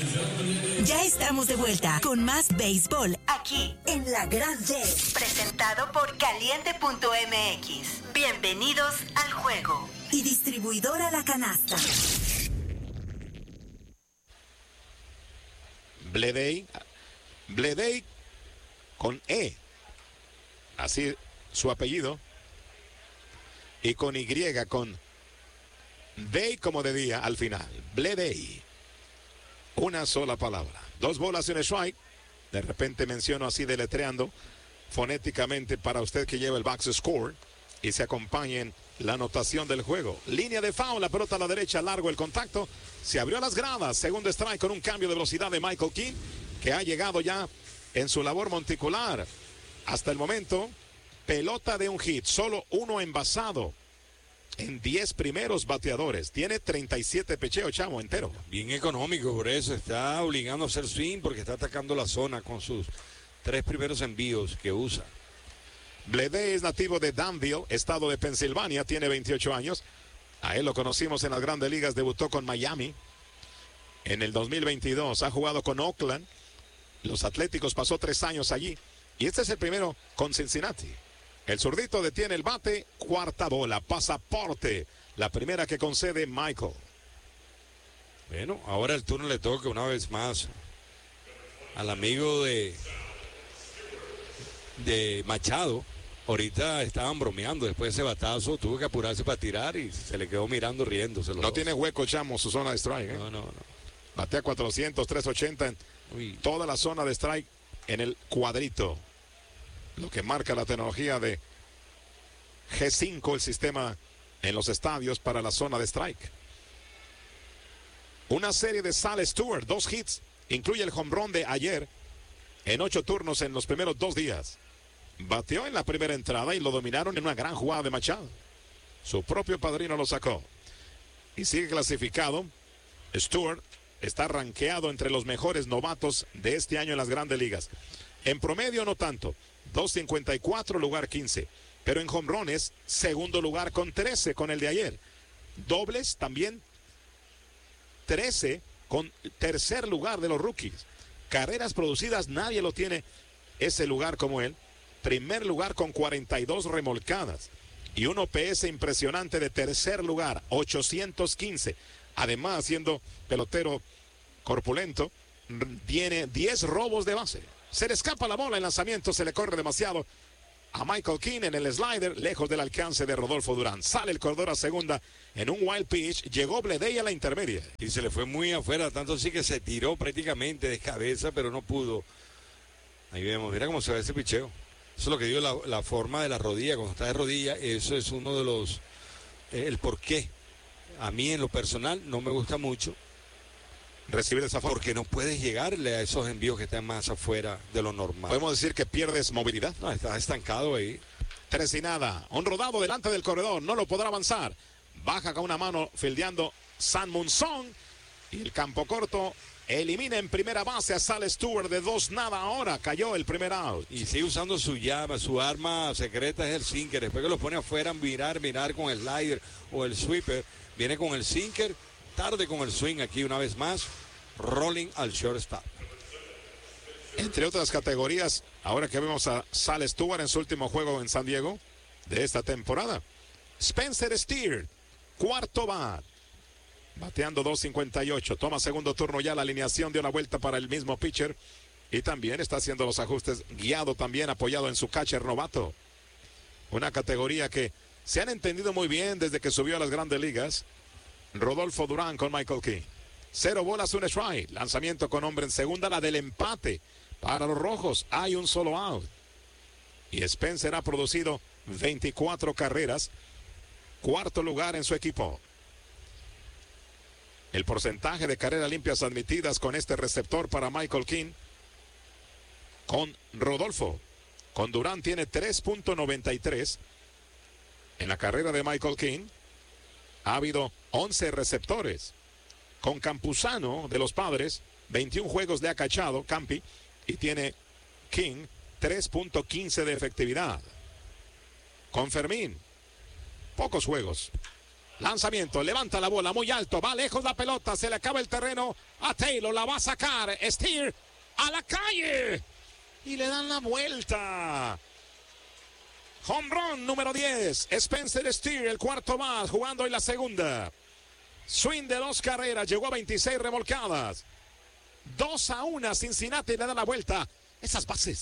Ya estamos de vuelta con más béisbol aquí en La Gran D. Presentado por Caliente.mx. Bienvenidos al juego. Y distribuidora La Canasta. Bleday con E, así su apellido, y con Y, con Day como de día al final. Bleday, una sola palabra, 2 bolas y un strike. De repente menciono así deletreando fonéticamente para usted que lleva el box score y se acompañe en la anotación del juego. Línea de foul, la pelota a la derecha, largo el contacto, se abrió a las gradas, segundo strike con un cambio de velocidad de Michael King, que ha llegado ya en su labor monticular. Hasta el momento, pelota de un hit, solo uno envasado en 10 primeros bateadores. Tiene 37 pecheos, chamo, entero. Bien económico, por eso está obligando a hacer swing porque está atacando la zona con sus 3 primeros envíos que usa. Bleday es nativo de Danville, estado de Pensilvania, tiene 28 años. A él lo conocimos en las grandes ligas, debutó con Miami en el 2022, ha jugado con Oakland, los Atléticos, pasó 3 años allí, y este es el primero con Cincinnati. El zurdito detiene el bate, cuarta bola, pasaporte, la primera que concede Michael. Bueno, ahora el turno le toca una vez más al amigo de Machado. Ahorita estaban bromeando después de ese batazo, tuvo que apurarse para tirar y se le quedó mirando riéndose. No tiene hueco, chamo, su zona de strike. No. Batea 400, 380 en toda la zona de strike en el cuadrito. Lo que marca la tecnología de G5, el sistema en los estadios para la zona de strike. Una serie de Sal Stewart, 2 hits, incluye el home run de ayer en 8 turnos en los primeros 2 días. Bateó en la primera entrada y lo dominaron en una gran jugada de Machado. Su propio padrino lo sacó. Y sigue clasificado. Stewart está rankeado entre los mejores novatos de este año en las grandes ligas. En promedio no tanto, 2.54, lugar 15. Pero en home runs, segundo lugar con 13 con el de ayer. Dobles también 13 con tercer lugar de los rookies. Carreras producidas, nadie lo tiene ese lugar como él. Primer lugar con 42 remolcadas. Y un OPS impresionante de tercer lugar, 815. Además, siendo pelotero corpulento, tiene 10 robos de base. Se le escapa la bola en lanzamiento, se le corre demasiado a Michael King en el slider, lejos del alcance de Rodolfo Durán. Sale el corredor a segunda en un wild pitch, llegó Bleday a la intermedia. Y se le fue muy afuera, tanto así que se tiró prácticamente de cabeza, pero no pudo. Ahí vemos, mira cómo se ve ese picheo. Eso es lo que digo, la forma de la rodilla, cuando está de rodilla, eso es uno de los, el porqué. A mí en lo personal no me gusta mucho recibir esa forma. Porque no puedes llegarle a esos envíos que están más afuera de lo normal. Podemos decir que pierdes movilidad. No, está estancado ahí. 3-0. Un rodado delante del corredor, no lo podrá avanzar. Baja con una mano fildeando San Monzón. Y el campo corto elimina en primera base a Sal Stewart de 2-0. Ahora cayó el primer out. Y sigue usando su llave, su arma secreta es el sinker. Después que lo pone afuera, mirar con el slider o el sweeper. Viene con el sinker, tarde con el swing aquí una vez más. Rolling al shortstop. Entre otras categorías, ahora que vemos a Sal Stewart en su último juego en San Diego de esta temporada. Spencer Steer, cuarto bat. Bateando 2.58, toma segundo turno ya la alineación, dio una vuelta para el mismo pitcher y también está haciendo los ajustes, guiado también, apoyado en su catcher novato. Una categoría que se han entendido muy bien desde que subió a las grandes ligas. Rodolfo Durán con Michael King. 0 bolas, un strike, lanzamiento con hombre en segunda, la del empate para los rojos, hay un solo out. Y Spencer ha producido 24 carreras, cuarto lugar en su equipo. El porcentaje de carreras limpias admitidas con este receptor para Michael King, con Rodolfo, con Durán tiene 3.93. En la carrera de Michael King ha habido 11 receptores. Con Campuzano de los Padres, 21 juegos le ha cachado Campi y tiene King 3.15 de efectividad. Con Fermín, pocos juegos. Lanzamiento, levanta la bola muy alto, va lejos la pelota, se le acaba el terreno a Taylor, la va a sacar, Steer a la calle y le dan la vuelta. Home run número 10, Spencer Steer, el cuarto más, jugando en la segunda. Swing de 2 carreras, llegó a 26 remolcadas. 2-1, Cincinnati le da la vuelta. Esas bases.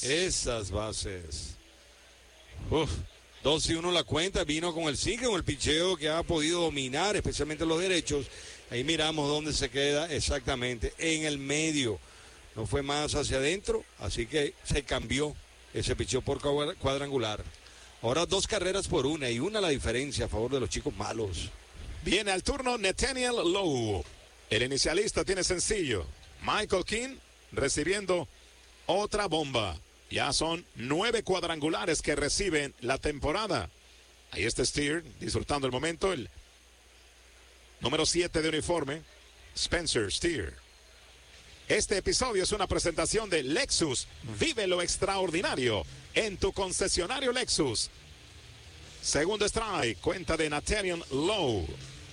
2-1 la cuenta, vino con el single, con el picheo que ha podido dominar, especialmente los derechos. Ahí miramos dónde se queda exactamente, en el medio. No fue más hacia adentro, así que se cambió ese picheo por cuadrangular. Ahora 2 carreras por 1 y 1 la diferencia a favor de los chicos malos. Viene al turno Nathaniel Lowe. El inicialista tiene sencillo. Michael King recibiendo otra bomba. Ya son 9 cuadrangulares que reciben la temporada. Ahí está Steer disfrutando el momento. El número 7 de uniforme, Spencer Steer. Este episodio es una presentación de Lexus. Vive lo extraordinario en tu concesionario Lexus. Segundo strike, cuenta de Nathaniel Lowe.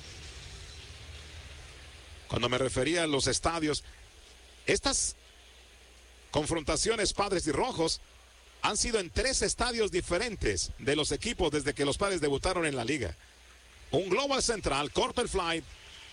Cuando me refería a los estadios, estas confrontaciones Padres y Rojos han sido en 3 estadios diferentes de los equipos desde que los Padres debutaron en la liga. Un global central, corto el fly,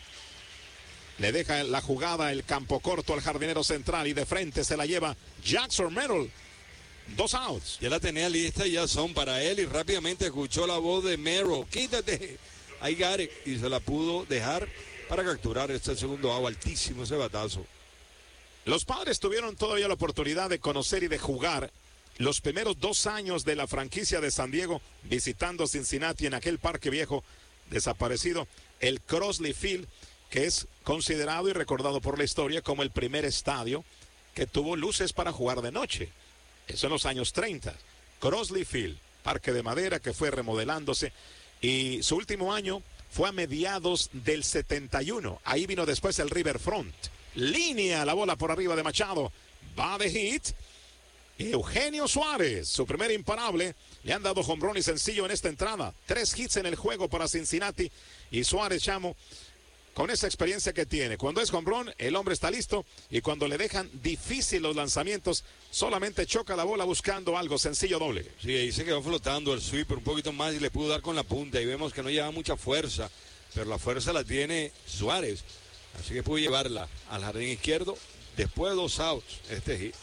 le deja la jugada, el campo corto al jardinero central y de frente se la lleva Jackson Merrill. 2 outs. Ya la tenía lista y ya son para él y rápidamente escuchó la voz de Merrill. Quítate, I got it. Y se la pudo dejar para capturar este segundo out, altísimo ese batazo. Los Padres tuvieron todavía la oportunidad de conocer y de jugar los primeros 2 años de la franquicia de San Diego visitando Cincinnati en aquel parque viejo desaparecido, el Crosley Field, que es considerado y recordado por la historia como el primer estadio que tuvo luces para jugar de noche. Eso en los años 30. Crosley Field, parque de madera que fue remodelándose y su último año fue a mediados del 71. Ahí vino después el Riverfront. Línea la bola por arriba de Machado. Va de hit. Eugenio Suárez, su primer imparable. Le han dado home run y sencillo en esta entrada. 3 hits en el juego para Cincinnati. Y Suárez, chamo, con esa experiencia que tiene. Cuando es home run, el hombre está listo. Y cuando le dejan difícil los lanzamientos, solamente choca la bola buscando algo sencillo doble. Sí, ahí se quedó flotando el sweeper un poquito más y le pudo dar con la punta. Y vemos que no lleva mucha fuerza. Pero la fuerza la tiene Suárez. Así que pudo llevarla al jardín izquierdo después de 2 outs este hit.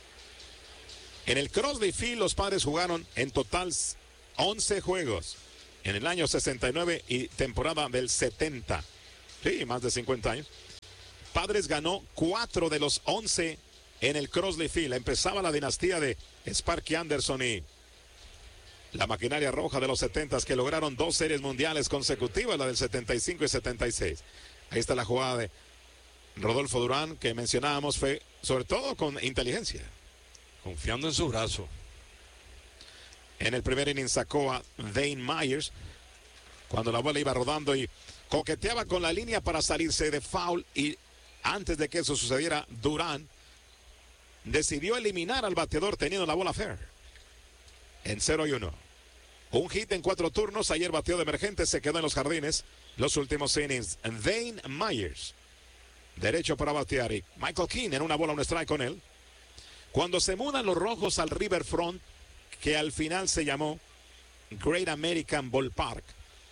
En el Crosley Field los Padres jugaron en total 11 juegos en el año 69 y temporada del 70. Sí, más de 50 años. Padres ganó 4 de los 11 en el Crosley Field. Empezaba la dinastía de Sparky Anderson y la maquinaria roja de los 70s que lograron 2 series mundiales consecutivas, la del 75 y 76. Ahí está la jugada de Rodolfo Durán que mencionábamos, fue sobre todo con inteligencia. Confiando en su brazo. En el primer inning sacó a Dane Myers cuando la bola iba rodando y coqueteaba con la línea para salirse de foul y antes de que eso sucediera, Durán decidió eliminar al bateador teniendo la bola fair. En 0-1. Un hit en 4 turnos. Ayer bateó de emergente, se quedó en los jardines los últimos innings. Dane Myers, derecho para batear, y Michael King en una bola, un strike con él. Cuando se mudan los Rojos al Riverfront, que al final se llamó Great American Ballpark,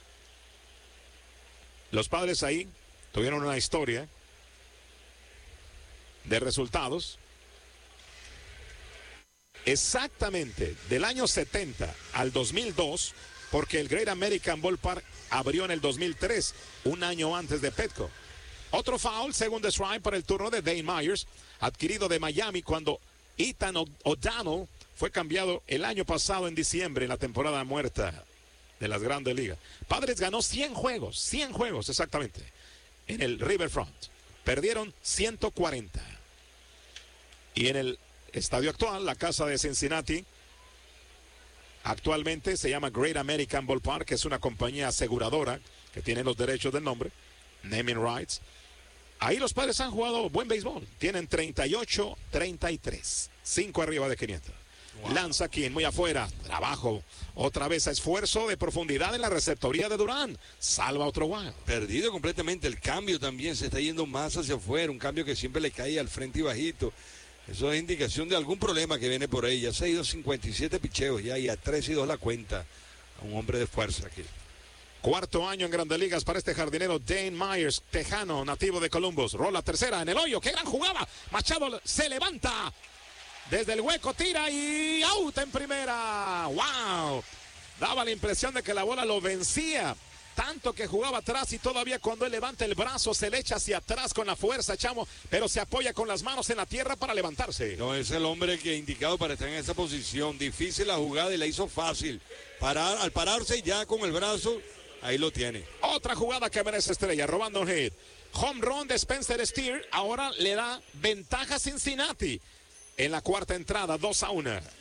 los Padres ahí tuvieron una historia de resultados. Exactamente del año 70 al 2002, porque el Great American Ballpark abrió en el 2003, un año antes de Petco. Otro foul, segundo strike para el turno de Dane Myers, adquirido de Miami cuando Ethan O'Donnell fue cambiado el año pasado en diciembre, en la temporada muerta de las Grandes Ligas. Padres ganó 100 juegos exactamente, en el Riverfront. Perdieron 140. Y en el estadio actual, la casa de Cincinnati, actualmente se llama Great American Ballpark, que es una compañía aseguradora que tiene los derechos del nombre, naming rights. Ahí los Padres han jugado buen béisbol. Tienen 38-33. 5 arriba de 500. Wow. Lanza King muy afuera. Trabajo. Otra vez esfuerzo de profundidad en la receptoría de Durán. Salva otro wild. Perdido completamente. El cambio también se está yendo más hacia afuera. Un cambio que siempre le cae al frente y bajito. Eso es indicación de algún problema que viene por ahí. Ya se ha ido 57 picheos ya y a 3-2 la cuenta. A un hombre de fuerza aquí. Cuarto año en Grandes Ligas para este jardinero Dane Myers, tejano, nativo de Columbus. Rola tercera en el hoyo. ¡Qué gran jugada! Machado se levanta. Desde el hueco tira y out en primera. ¡Wow! Daba la impresión de que la bola lo vencía. Tanto que jugaba atrás y todavía cuando él levanta el brazo se le echa hacia atrás con la fuerza, chamo, pero se apoya con las manos en la tierra para levantarse. No, es el hombre que indicado para estar en esa posición. Difícil la jugada y la hizo fácil. Al pararse ya con el brazo, ahí lo tiene. Otra jugada que merece estrella, robando un hit. Home run de Spencer Steer, ahora le da ventaja a Cincinnati. En la cuarta entrada, 2-1.